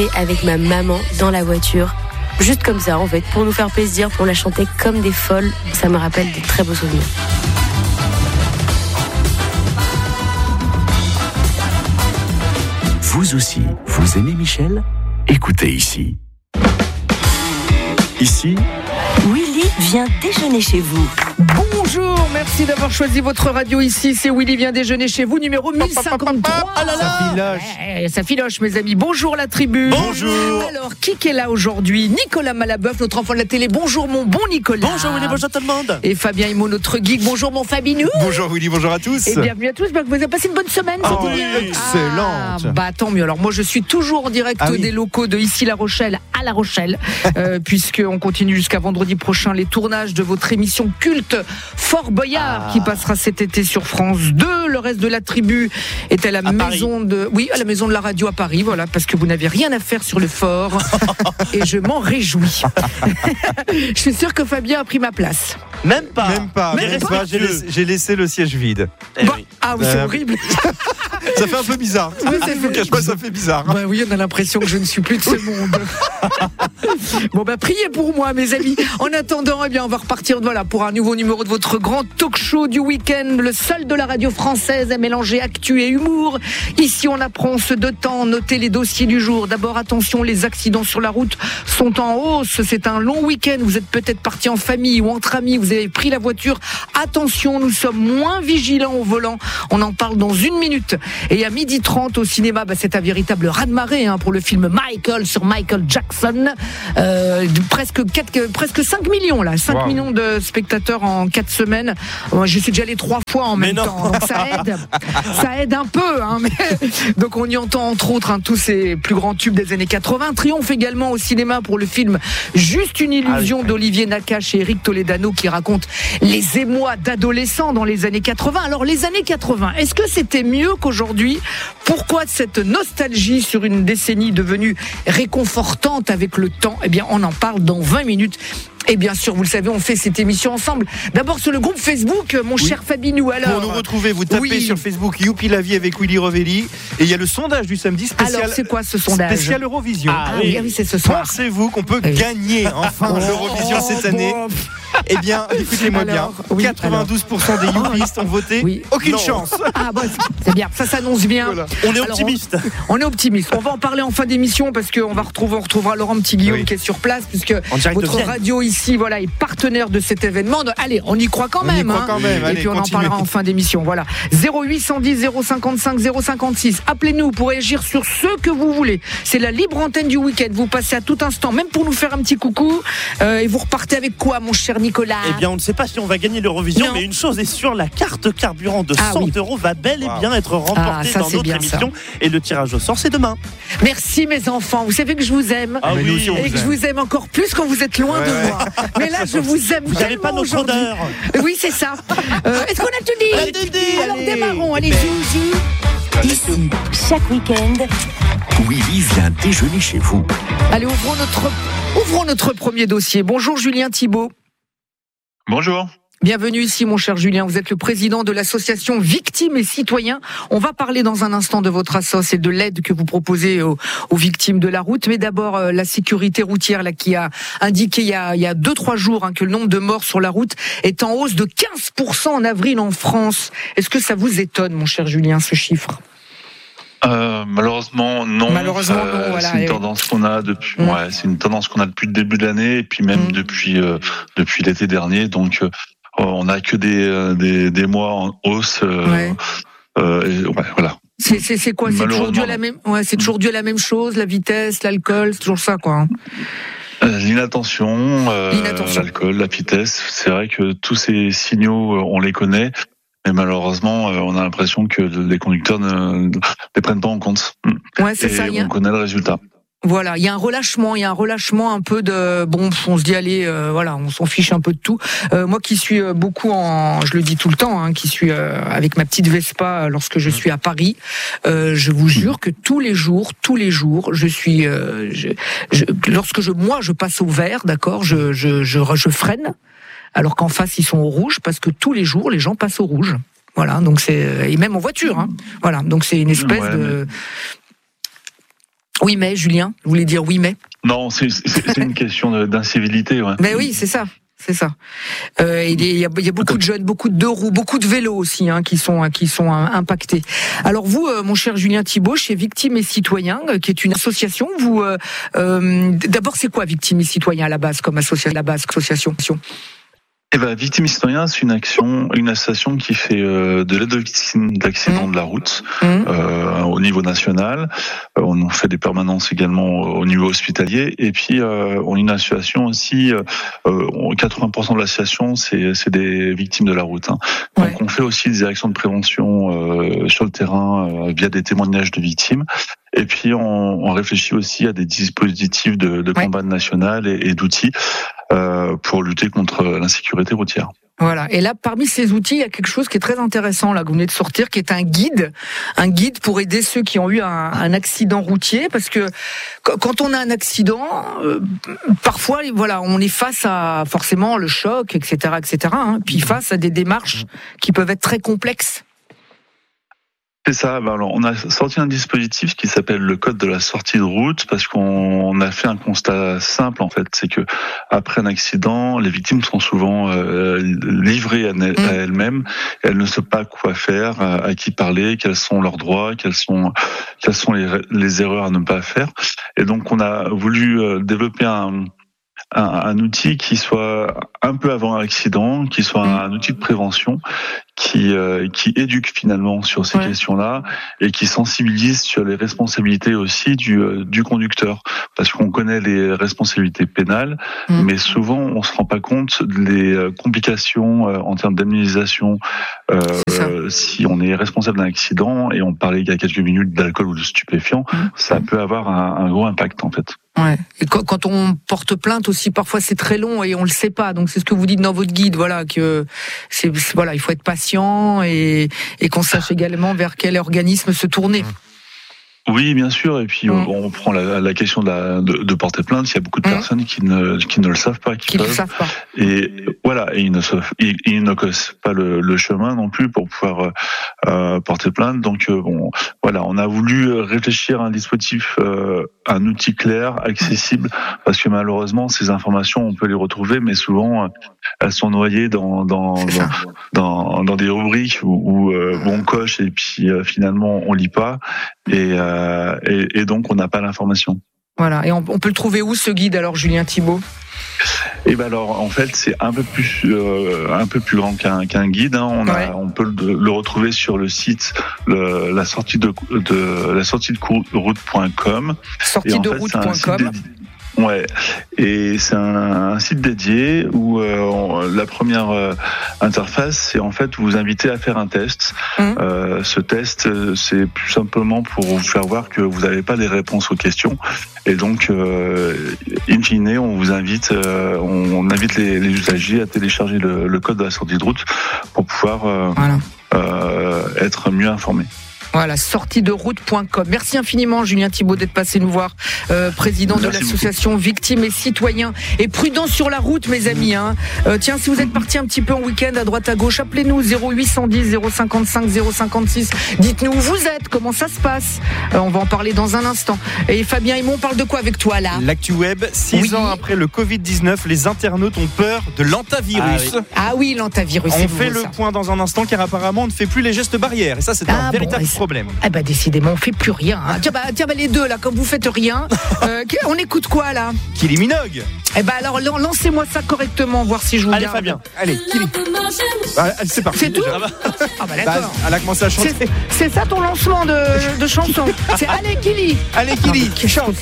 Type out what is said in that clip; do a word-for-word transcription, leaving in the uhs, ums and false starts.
l'écouter avec ma maman dans la voiture. Juste comme ça, en fait, pour nous faire plaisir, pour la chanter comme des folles. Ça me rappelle de très beaux souvenirs. Vous aussi, vous aimez Michel ? Écoutez ici. Ici, Willy vient déjeuner chez vous. Bonjour, merci d'avoir choisi votre radio ici. C'est Willy vient déjeuner chez vous, numéro mille cinquante-trois. Ah là là, ça filoche. Ouais, ça filoche, mes amis. Bonjour la tribu. Bonjour. Alors, qui est là aujourd'hui ? Nicolas Malabeuf, notre enfant de la télé. Bonjour mon bon Nicolas. Bonjour Willy, bonjour tout le monde. Et Fabien Himo, notre geek. Bonjour mon Fabinou. Bonjour Willy, bonjour à tous. Et bienvenue à tous. J'espère que vous avez passé une bonne semaine. Oh, C'était bien. excellente. Ah, bah tant mieux. Alors moi je suis toujours en direct Ah oui. des locaux de Ici La Rochelle à La Rochelle, euh, puisqu'on continue jusqu'à vendredi prochain les tournages de votre émission culte Fort Boyard Ah. qui passera cet été sur France deux. Le reste de la tribu est à la À maison de, oui, à la maison de la radio à Paris, voilà, parce que vous n'avez rien à faire sur le fort et je m'en réjouis. Je suis sûr que Fabien a pris ma place. Même pas. Même pas, Même même pas. pas, j'ai laissé, j'ai laissé le siège vide. Eh Bah, oui. ah oui, c'est Euh, horrible. Ça fait un peu bizarre. Oui, ça Je vous fait- cache pas, ça fait bizarre. Bah oui, on a l'impression que je ne suis plus de ce monde. Bon bah priez pour moi, mes amis. En attendant, eh bien on va repartir voilà pour un nouveau numéro de votre grand talk show du week-end, le seul de la radio française à mélanger actu et humour. Ici, on apprend ce de temps, notez les dossiers du jour. D'abord, attention, les accidents sur la route sont en hausse. C'est un long week-end. Vous êtes peut-être parti en famille ou entre amis. Vous avez pris la voiture. Attention, nous sommes moins vigilants au volant. On en parle dans une minute. Et à midi trente au cinéma, bah, c'est un véritable raz-de-marée hein, pour le film Michael sur Michael Jackson. Euh, de presque quatre, presque cinq millions là, cinq Wow. millions de spectateurs en quatre semaines. Moi, je suis déjà allé trois fois en Mais même non. temps, donc ça aide, ça aide un peu. Hein, mais... Donc on y entend entre autres hein, tous ces plus grands tubes des années quatre-vingts. Triomphe également au cinéma pour le film Juste une illusion d'Olivier Nakache et Eric Toledano qui raconte les émois d'adolescents dans les années quatre-vingts. Alors les années quatre-vingts, est-ce que c'était mieux qu'aujourd'hui ? Pourquoi cette nostalgie sur une décennie devenue réconfortante avec le temps ? Eh bien on en parle dans vingt minutes. Et bien sûr, vous le savez, on fait cette émission ensemble. D'abord sur le groupe Facebook, mon Oui. cher Fabinou. Alors, Pour nous retrouver, vous tapez oui. sur Facebook Youpi la vie avec Willy Revelli. Et il y a le sondage du samedi spécial. Alors, c'est quoi ce sondage ? Spécial Eurovision. Ah oui, ah oui, c'est ce soir. Pensez-vous qu'on peut Oui. gagner enfin Oh, l'Eurovision cette année ? bon. Eh bien, écoutez-moi bien. Alors, oui, quatre-vingt-douze pour cent des youpistes ont voté. Oui. Aucune Non. chance. Ah bon, c'est bien, ça s'annonce bien. Voilà. On est Alors, optimiste. On est optimiste. On va en parler en fin d'émission parce qu'on va retrouver, on retrouvera Laurent Petit-Guillaume Oui. qui est sur place puisque En direct de votre Vienne. radio ici, voilà, est partenaire de cet événement. Donc, allez, on y croit quand On y même. croit hein. quand même. Et Allez, puis on continuez. en parlera en fin d'émission. Voilà. zéro huit cent dix zéro cinquante-cinq zéro cinquante-six. Appelez-nous pour réagir sur ce que vous voulez. C'est la libre antenne du week-end. Vous passez à tout instant, même pour nous faire un petit coucou. Euh, et vous repartez avec quoi, mon cher Nicolas ? Eh bien, on ne sait pas si on va gagner l'Eurovision, Non. mais une chose est sûre, la carte carburant de Ah cent oui. euros va bel et Wow. bien être remportée Ah, ça, dans c'est notre bien, ça. émission. Et le tirage au sort, c'est demain. Merci mes enfants. Vous savez que je vous aime. Ah mais nous aussi, on Et vous que je aime. vous aime encore plus quand vous êtes loin de Ouais. moi. Mais là, je vous aime Vous n'avez tellement pas notre aujourd'hui. odeur. Oui, c'est ça. Euh, est-ce qu'on a tout dit On a tout dit, Alors allez. démarrons. Allez, Gigi. Ici, chaque week-end, Willy vient déjeuner chez vous. Allez, ouvrons notre, ouvrons notre premier dossier. Bonjour Julien Thibault. Bonjour. Bienvenue ici, mon cher Julien. Vous êtes le président de l'association Victimes et Citoyens. On va parler dans un instant de votre assoce et de l'aide que vous proposez aux, aux victimes de la route. Mais d'abord, euh, la sécurité routière, là, qui a indiqué il y a, il y a deux, trois jours hein, que le nombre de morts sur la route est en hausse de quinze pour cent en avril en France. Est-ce que ça vous étonne, mon cher Julien, ce chiffre ? Euh, malheureusement, non. Malheureusement, non, voilà, C'est une et- tendance qu'on a depuis. Mm. Ouais, c'est une tendance qu'on a depuis le début de l'année et puis même Mm. depuis euh, depuis l'été dernier. Donc, euh, on n'a que des, euh, des des mois en hausse. Euh, Ouais. euh, et, ouais, voilà. C'est, c'est, c'est quoi ? C'est toujours dû à la Malheureusement, même, ouais, c'est toujours dû à la même chose, la vitesse, l'alcool, c'est toujours ça, quoi. hein. Euh, L'inattention, euh, L'inattention. l'alcool, la vitesse. C'est vrai que tous ces signaux, euh, on les connaît. Mais malheureusement, euh, on a l'impression que les conducteurs ne ne les prennent pas en compte. Ouais, c'est et ça. il y a- on connaît le résultat. Voilà, il y a un relâchement, il y a un relâchement un peu de bon, on se dit allez, euh, voilà, on s'en fiche un peu de tout. Euh, moi qui suis euh, beaucoup en, je le dis tout le temps, hein, qui suis euh, avec ma petite Vespa euh, lorsque je suis à Paris, euh, je vous jure que tous les jours, tous les jours, je suis, euh, je, je, lorsque je, moi, je passe au vert, d'accord, je, je, je, je freine, alors qu'en face ils sont au rouge, parce que tous les jours les gens passent au rouge. Voilà, donc c'est et même en voiture, hein. Voilà, donc c'est une espèce Ouais, de Oui, mais Julien, vous voulez dire oui, mais Non, c'est, c'est, c'est une question d'incivilité. Ouais. Ben oui, c'est ça. C'est ça. Euh, il, y a, il y a beaucoup de jeunes, beaucoup de deux roues, beaucoup de vélos aussi hein, qui sont qui sont impactés. Alors vous, euh, mon cher Julien Thibault, chez Victimes et Citoyens, euh, qui est une association, vous euh, euh, d'abord c'est quoi Victimes et Citoyens à la base comme association, la base association? Eh ben, Victimes et Citoyens, c'est une action, une association qui fait euh, de l'aide aux victimes d'accidents mmh. de la route mmh. euh, au niveau national. Euh, on fait des permanences également au niveau hospitalier. Et puis, euh, on a une association aussi. Euh, quatre-vingts pour cent de l'association, c'est, c'est des victimes de la route. Hein. Donc, ouais. on fait aussi des actions de prévention euh, sur le terrain euh, via des témoignages de victimes. Et puis, on, on réfléchit aussi à des dispositifs de, de ouais. combat national et, et d'outils euh, pour lutter contre l'insécurité routière. Voilà. Et là, parmi ces outils, il y a quelque chose qui est très intéressant là que vous venez de sortir, qui est un guide, un guide pour aider ceux qui ont eu un, un accident routier, parce que quand on a un accident, euh, parfois, voilà, on est face à forcément le choc, et cetera, et cetera. Hein, puis face à des démarches qui peuvent être très complexes. C'est ça. Alors, on a sorti un dispositif qui s'appelle le code de la sortie de route parce qu'on a fait un constat simple en fait, c'est que après un accident, les victimes sont souvent euh, livrées à, ne- à elles-mêmes. Elles ne savent pas quoi faire, à, à qui parler, quels sont leurs droits, quelles sont quelles sont les, les erreurs à ne pas faire. Et donc, on a voulu euh, développer un Un, un outil qui soit un peu avant un accident, qui soit un, un outil de prévention, qui euh, qui éduque finalement sur ces ouais. questions-là et qui sensibilise sur les responsabilités aussi du euh, du conducteur, parce qu'on connaît les responsabilités pénales, mmh. mais souvent on se rend pas compte des complications euh, en termes d'indemnisation euh, euh, si on est responsable d'un accident. Et on parlait il y a quelques minutes d'alcool ou de stupéfiants, mmh. ça peut avoir un, un gros impact en fait. Ouais. Et quand, quand on porte plainte aussi, parfois c'est très long et on le sait pas. Donc c'est ce que vous dites dans votre guide, voilà, que c'est, voilà, il faut être patient et, et qu'on sache également vers quel organisme se tourner. Oui, bien sûr. Et puis mmh. on prend la, la question de, la, de, de porter plainte. Il y a beaucoup de mmh. personnes qui ne qui ne le savent pas, qui, qui peuvent. le savent pas. Et voilà, et ils ne savent, ils, ils ne connaissent pas le, le chemin non plus pour pouvoir euh, porter plainte. Donc euh, bon, voilà, on a voulu réfléchir à un dispositif, euh, un outil clair, accessible, parce que malheureusement ces informations on peut les retrouver, mais souvent elles sont noyées dans dans dans, dans, dans des rubriques où, où, euh, où on coche et puis euh, finalement on lit pas. Et, euh, et, et donc on n'a pas l'information. Voilà. Et on, on peut le trouver où ce guide alors, Julien Thibault ? Et ben alors en fait c'est un peu plus euh, un peu plus grand qu'un qu'un guide. Hein. On ouais. a on peut le, le retrouver sur le site le, la sortie de de la sortie de route point com. sortie de route point com. Ouais, et c'est un, un site dédié où euh, on, la première euh, interface, c'est en fait vous inviter à faire un test. Mmh. Euh, ce test, c'est plus simplement pour vous faire voir que vous n'avez pas les réponses aux questions. Et donc, euh, in fine, on vous invite, euh, on, on invite les, les usagers à télécharger le, le code de la sortie de route pour pouvoir euh, voilà. euh, être mieux informés. Voilà, sortie de route point com. Merci infiniment, Julien Thibault, d'être passé nous voir, euh, président Merci de l'association beaucoup. Victimes et Citoyens. Et prudent sur la route, mes amis. Hein. Euh, tiens, si vous êtes partis un petit peu en week-end à droite à gauche, appelez-nous zéro huit cent dix zéro cinquante-cinq zéro cinquante-six. Dites-nous où vous êtes, comment ça se passe. Euh, on va en parler dans un instant. Et Fabien Aymon, on parle de quoi avec toi là ? L'actu web, six oui. ans après le covid dix-neuf, les internautes ont peur de l'antavirus. Ah oui, ah oui l'antavirus. On c'est fait le ça. point dans un instant, car apparemment on ne fait plus les gestes barrières. Et ça, c'est ah un véritable bon, problème. Eh ben décidément, on fait plus rien. Hein. Tiens, bah, tiens bah, les deux là, comme vous faites rien, euh, on écoute quoi là ? Kylie Minogue. Eh ben alors lancez-moi ça correctement, voir si je vous Allez garde. Fabien, allez Kylie. Ah, c'est parti. C'est tout ? Ah bah d'accord. Bah, elle a commencé à chanter. C'est, c'est ça ton lancement de, de chanson. C'est allez Kylie. Allez Kylie, chante.